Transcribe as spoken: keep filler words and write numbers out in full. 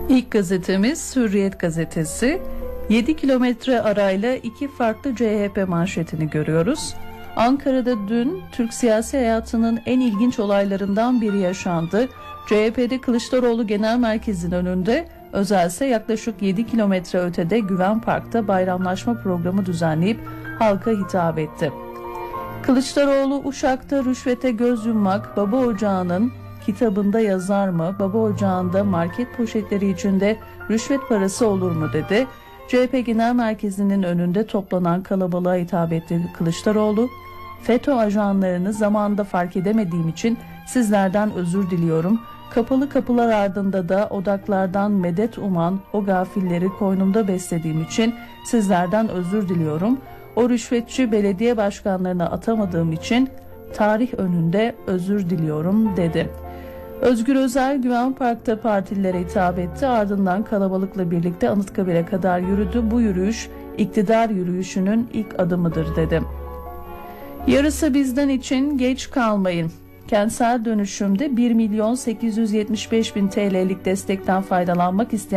İlk gazetemiz Hürriyet gazetesi. yedi kilometre arayla iki farklı C H P manşetini görüyoruz. Ankara'da dün Türk siyasi hayatının en ilginç olaylarından biri yaşandı. C H P'de Kılıçdaroğlu Genel Merkezi'nin önünde, özelse yaklaşık yedi kilometre ötede Güven Park'ta bayramlaşma programı düzenleyip halka hitap etti. Kılıçdaroğlu, Uşak'ta rüşvete göz yummak baba ocağının kitabında yazar mı? Baba ocağında market poşetleri içinde rüşvet parası olur mu dedi. C H P Genel Merkezi'nin önünde toplanan kalabalığa hitap etti Kılıçdaroğlu. FETÖ ajanlarını zamanında fark edemediğim için sizlerden özür diliyorum. Kapalı kapılar ardında da odaklardan medet uman o gafilleri koynumda beslediğim için sizlerden özür diliyorum. O rüşvetçi belediye başkanlarına atamadığım için tarih önünde özür diliyorum dedi. Özgür Özel Güven Park'ta partililere hitap etti. Ardından kalabalıkla birlikte Anıtkabir'e kadar yürüdü. Bu yürüyüş iktidar yürüyüşünün ilk adımıdır dedi. Yarısı bizden için geç kalmayın. Kentsel dönüşümde bir milyon sekiz yüz yetmiş beş bin T L'lik destekten faydalanmak isteyen